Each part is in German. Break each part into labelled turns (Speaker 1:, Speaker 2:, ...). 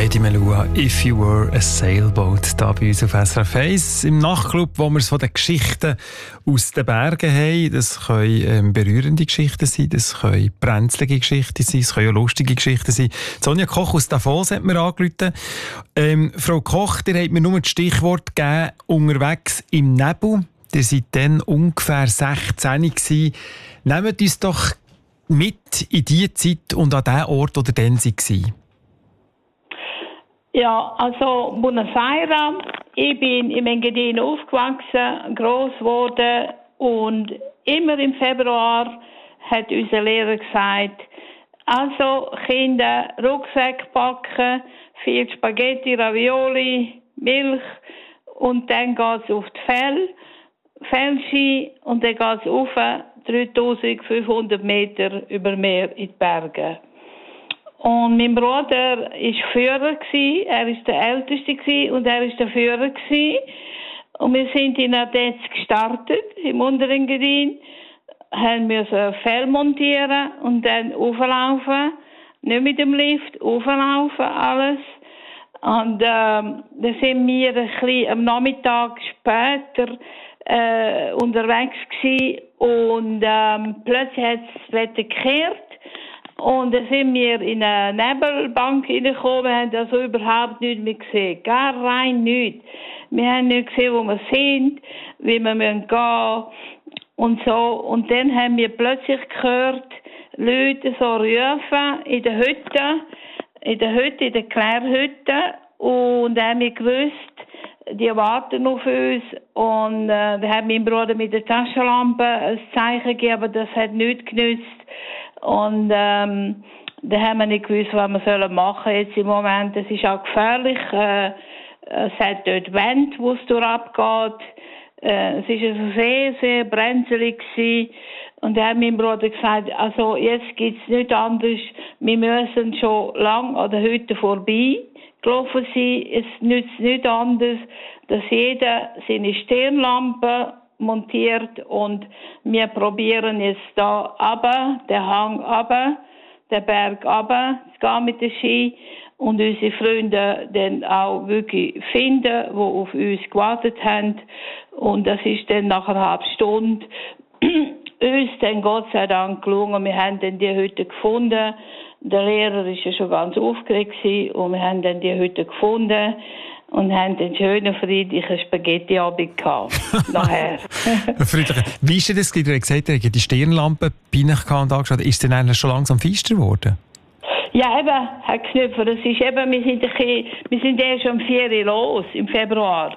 Speaker 1: Heidi Melua, «If You Were a Sailboat», da bei uns auf SRF 1 im Nachtclub, wo wir es von den Geschichten aus den Bergen haben. Das können berührende Geschichten sein, das können brenzlige Geschichten sein, es können auch lustige Geschichten sein. Sonja Koch aus Davos hat mir angerufen. Frau Koch, ihr habt mir nur das Stichwort gegeben, unterwegs im Nebel. Ihr seid dann ungefähr 16 gewesen. Nehmt uns doch mit in die Zeit und an den Ort, wo ihr dann war.
Speaker 2: Ja, also Buenos Aires. Ich bin im Engadin aufgewachsen, gross geworden und immer im Februar hat unser Lehrer gesagt, also Kinder, Rucksack packen, viel Spaghetti, Ravioli, Milch und dann geht es auf die Fellski und dann geht es auf 3500 Meter über Meer in die Berge. Und mein Bruder war Führer, er war der Älteste und er war der Führer. Und wir sind in Adenz gestartet, im Unterengadin, haben wir Fell montieren und dann auflaufen, nicht mit dem Lift, auflaufen alles. Und dann sind wir ein bisschen am Nachmittag später unterwegs gewesen und plötzlich hat das Wetter gekehrt. Und dann sind wir in eine Nebelbank reingekommen, wir haben also überhaupt nichts mehr gesehen, gar rein nichts. Wir haben nicht gesehen, wo wir sind, wie wir gehen müssen und so. Und dann haben wir plötzlich gehört, Leute so rufen in der Hütte, in der Klärhütte. Und dann haben wir gewusst, die warten auf uns. Und dann hat mein Bruder mit der Taschenlampe ein Zeichen gegeben, aber das hat nichts genützt. Und dann haben wir nicht gewusst, was wir machen sollen jetzt im Moment. Es ist auch gefährlich. Es hat dort Wände, wo es durchabgeht. Es war also sehr, sehr brenzlig gewesen. Und dann hat mein Bruder gesagt, also jetzt gibt es nichts anderes. Wir müssen schon lange an der Hütte vorbei gelaufen sein. Es nützt nichts anderes, dass jeder seine Stirnlampe montiert und wir probieren jetzt da runter, den Hang runter, den Berg runter, zu gehen mit dem Ski und unsere Freunde dann auch wirklich finden, die auf uns gewartet haben. Und das ist dann nach einer halben Stunde uns dann Gott sei Dank gelungen. Wir haben dann die Hütte gefunden. Der Lehrer war ja schon ganz aufgeregt und wir haben dann die Hütte gefunden. Und haben einen schönen, friedlichen Spaghetti-Abend gehabt. Nachher.
Speaker 1: Wie ist denn das? Ihr habt gesagt, ihr habt die Stirnlampe bei euch und angeschaut. Ist es denn eigentlich schon langsam feister geworden?
Speaker 2: Ja, eben, Herr Knüpfer. Das ist eben, wir sind erst am 4 Uhr los, im Februar.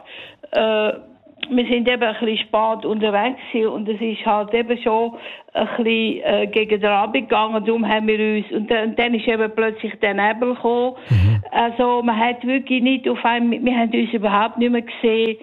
Speaker 2: Wir sind eben ein bisschen spät unterwegs und es ist halt eben schon ein bisschen gegen den Abend gegangen, darum haben wir uns, und dann ist eben plötzlich der Nebel gekommen. Also man hat wirklich nicht auf einmal, wir haben uns überhaupt nicht mehr gesehen,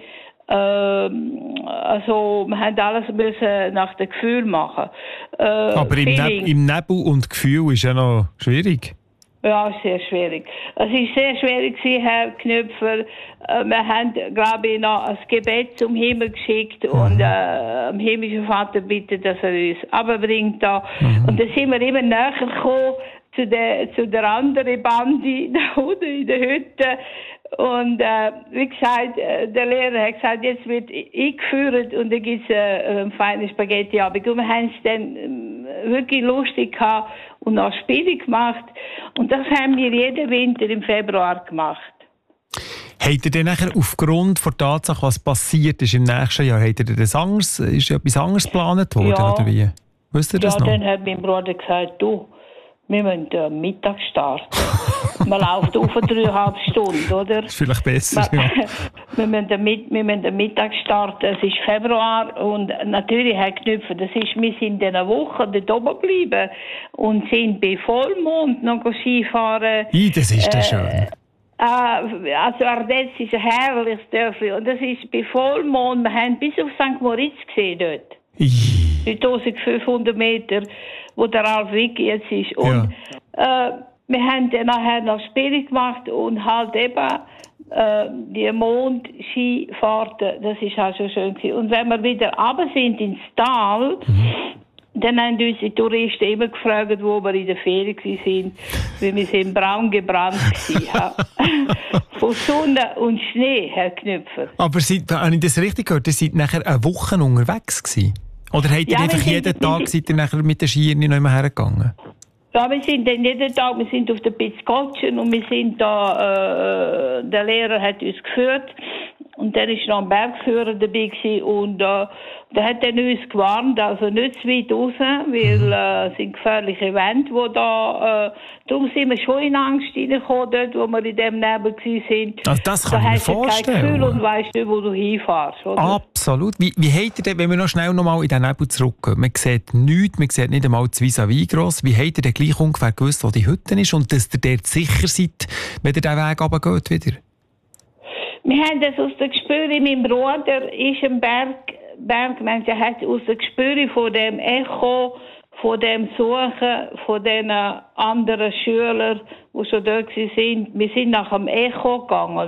Speaker 2: also wir haben alles müssen nach dem Gefühl machen.
Speaker 1: Aber im Nebel und Gefühl ist ja noch schwierig.
Speaker 2: Ja, sehr schwierig. Es war sehr schwierig, Herr Knüpfer. Wir haben, glaube ich, noch ein Gebet zum Himmel geschickt und am himmlischen Vater bitten, dass er uns runterbringt da. Und dann sind wir immer näher gekommen zu der anderen Bande da unten in der Hütte. Und wie gesagt, der Lehrer hat gesagt, jetzt wird eingeführt und dann gibt es einen feinen Spaghetti-Abend. Und wir haben es dann wirklich lustig gehabt und noch Spiele gemacht. Und das haben wir jeden Winter im Februar gemacht.
Speaker 1: Habt ihr denn nachher aufgrund der Tatsache, was passiert ist im nächsten Jahr, habt ihr das anders, ist etwas anderes geplant worden, oder wie? Wisst ihr das noch?
Speaker 2: Ja, dann hat mein Bruder gesagt, du, wir müssen Mittag starten. Man läuft auf 3,5 Stunden, oder?
Speaker 1: Das ist vielleicht besser, ja.
Speaker 2: Wir müssen Mittag starten. Es ist Februar und natürlich, Herr Knüpfer, wir sind in einer Woche dort oben geblieben und sind bei Vollmond noch Skifahren.
Speaker 1: Das ist ja schön.
Speaker 2: Also Ardenz ist ein herrliches Dörfli und das ist bei Vollmond. Wir haben bis auf St. Moritz gesehen dort. 3500 Meter, wo der Ralf Wicki jetzt ist. Und wir haben dann nachher noch Spiele gemacht und halt eben die Mondskifahrten, das ist auch schon schön gewesen. Und wenn wir wieder runter sind ins Tal, Dann haben uns die Touristen immer gefragt, wo wir in der Ferien waren, weil wir sind braun gebrannt waren. Von Sonne und Schnee, Herr Knüpfer.
Speaker 1: Aber habe ich das richtig gehört? Ihr seid nachher eine Woche unterwegs gewesen? Oder habt ihr einfach jeden Tag seid ihr nachher mit den Skiern nicht mehr hergegangen?
Speaker 2: Ja, wir sind dann jeden Tag, wir sind auf der Pitzkotschen und wir sind da, der Lehrer hat uns geführt und dann ist noch ein Bergführer dabei gewesen und der hat dann uns gewarnt, also nicht zu weit raus, weil es sind gefährliche Wände, wo da, darum sind wir schon in Angst reingekommen, dort, wo wir in dem Nebel waren.
Speaker 1: Also das kann ich mir vorstellen.
Speaker 2: Da hast du kein Gefühl und weisst nicht, wo du hinfährst, oder?
Speaker 1: Absolut. Wie habt ihr denn, wenn wir noch schnell in den Nebel zurückgehen, man sieht nichts, man sieht nicht einmal das Vis-à-vis gross, wie habt ihr denn gleich ungefähr gewusst, wo die Hütte ist und dass ihr dort sicher seid, wenn ihr diesen Weg runtergeht wieder?
Speaker 2: Wir haben das aus der Gespüre, mein Bruder ist ein Bergmensch, er hat aus der Gespüre von dem Echo, von dem Suchen, von den anderen Schülern, die schon dort waren. Wir sind nach dem Echo gegangen,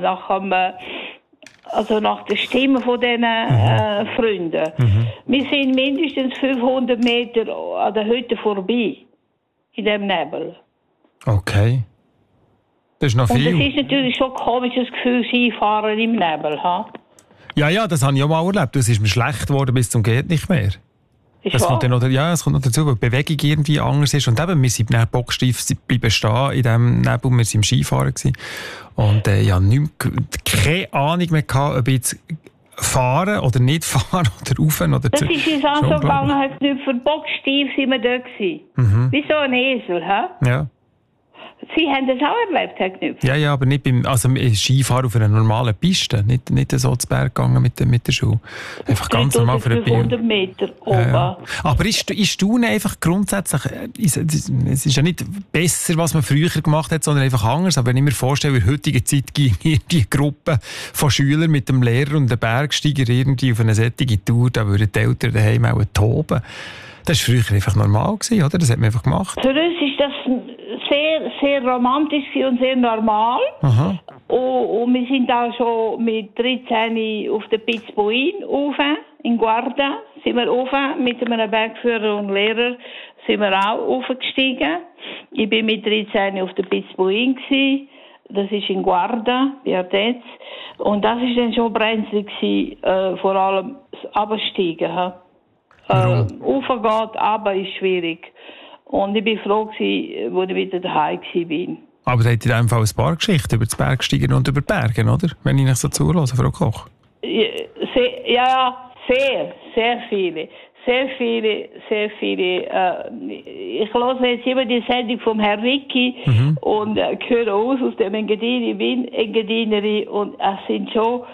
Speaker 2: nach der Stimme von diesen Freunden. Wir sind mindestens 500 Meter an der Hütte vorbei, in dem Nebel.
Speaker 1: Okay. Das ist noch viel.
Speaker 2: Und es ist natürlich schon ein komisches Gefühl, Skifahren im Nebel.
Speaker 1: Ja, das habe ich auch mal erlebt. Es ist mir schlecht geworden bis zum geht nicht mehr. Es kommt noch dazu, weil die Bewegung irgendwie anders ist. Und eben, wir sind dann bocksteif bleiben stehen in diesem Nebel. Wir waren im Skifahren gewesen. Und ich hatte keine Ahnung mehr gehabt, ob ich jetzt fahren oder nicht fahren oder rauf oder
Speaker 2: das ist uns auch so gegangen, hat nicht für bocksteif sind wir da gewesen. Wie so ein Esel, hä?
Speaker 1: Ja.
Speaker 2: Sie haben das auch erlebt, Herr Knüpfer?
Speaker 1: Ja, aber nicht Skifahren auf einer normalen Piste. Nicht so zu Berg gegangen mit der Schuhe. Einfach ganz normal für eine
Speaker 2: 500 Meter oben.
Speaker 1: Ja. Aber ist Touren einfach grundsätzlich, es ist ja nicht besser, was man früher gemacht hat, sondern einfach anders. Aber wenn ich mir vorstelle, in der heutigen Zeit ging die Gruppe von Schülern mit dem Lehrer und dem Bergsteiger irgendwie auf eine solche Tour, da würden die Eltern daheim auch toben. Das war früher einfach normal gewesen, oder? Das hat man einfach gemacht.
Speaker 2: Für uns ist das sehr, sehr romantisch und sehr normal.
Speaker 1: Aha.
Speaker 2: Und wir sind auch schon mit 13 auf der Pitzbuin rauf, in Guarda, sind wir rauf, mit einem Bergführer und Lehrer sind wir auch aufgestiegen. Ich bin mit 13 auf der Pitzbuin gsi. Das ist in Guarda, bei Ardenz. Und das ist dann schon brenzlig gsi, vor allem das Absteigen. Raufgeht, aber ist schwierig. Und ich bin froh gewesen, als ich wieder daheim war.
Speaker 1: Aber da habt ihr einfach ein paar Geschichten über das Bergsteigen und über die Berge, oder? Wenn ich nicht so zuhöre, Frau Koch.
Speaker 2: Ja, sehr viele. Sehr viele. Ich höre jetzt immer die Sendung vom Herrn Ricky und höre aus dem Engadin. Ich bin Engadinerin und es sind schon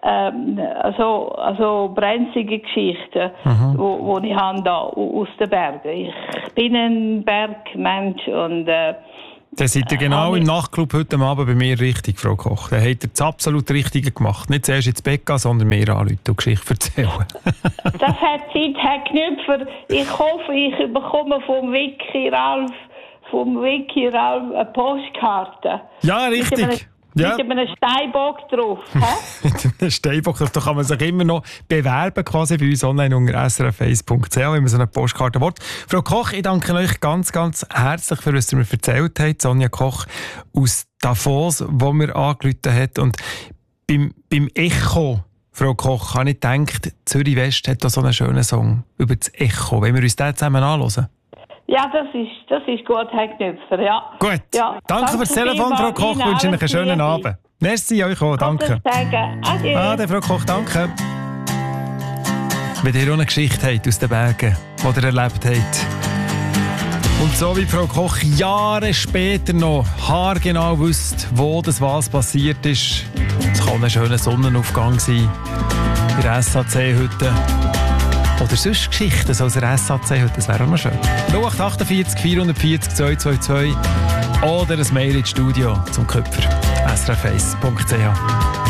Speaker 2: also brenzlige Geschichten, wo ich habe da aus den Bergen. Ich bin ein Bergmensch und
Speaker 1: dann seid ihr genau im Nachtclub heute Abend bei mir richtig, Frau Koch. Dann habt ihr das absolut Richtige gemacht. Nicht zuerst ins Bett gehen, sondern mehr anrufen und Geschichten erzählen.
Speaker 2: Das hat Zeit, Herr Knüpfer. Ich hoffe, ich bekomme vom Vicky Ralf eine Postkarte.
Speaker 1: Ja, richtig.
Speaker 2: Mit einem Steinbock drauf.
Speaker 1: Mit einem Steinbock drauf. Da kann man sich immer noch bewerben, quasi bei uns online unter srf1.ch, wenn man so eine Postkarte will. Frau Koch, ich danke euch ganz, ganz herzlich für was ihr mir erzählt habt. Sonja Koch aus Davos, wo mir angerufen hat. Und beim Echo, Frau Koch, habe ich gedacht, Zürich West hat da so einen schönen Song über das Echo. Wollen wir uns den zusammen anhören?
Speaker 2: Ja, das ist gut, Herr Knüpfer, ja.
Speaker 1: Gut, ja, danke fürs Telefon, Frau Koch, ich wünsche Ihnen einen schönen Abend. Merci euch auch, danke. Ade, Frau Koch, danke. Wenn ihr auch eine Geschichte habt aus den Bergen, die ihr erlebt habt, und so wie Frau Koch Jahre später noch haargenau wisst, wo das was passiert ist, es kann ein schöner Sonnenaufgang sein, in der SAC-Hütte. Oder sonst Geschichten so aus der SAC heute, das wäre auch noch schön. 0848 440 222 oder ein Mail ins Studio zum Köpfer srf1.ch.